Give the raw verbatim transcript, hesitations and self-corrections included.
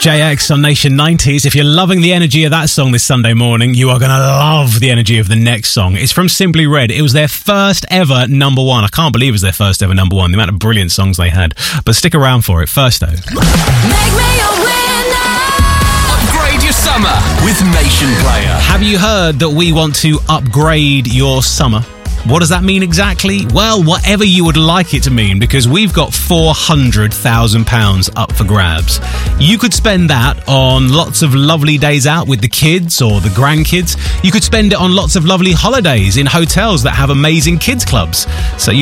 J X on Nation nineties. If you're loving the energy of that song this Sunday morning, you are going to love the energy of the next song. It's from Simply Red. It was their first ever number one. I can't believe it was their first ever number one, the amount of brilliant songs they had. But stick around for it. First, though. Make me a winner. Upgrade your summer with Nation Player. Have you heard that we want to upgrade your summer? What does that mean exactly? Well, whatever you would like it to mean, because we've got four hundred thousand pounds up for grabs. You could spend that on lots of lovely days out with the kids or the grandkids. You could spend it on lots of lovely holidays in hotels that have amazing kids clubs. So you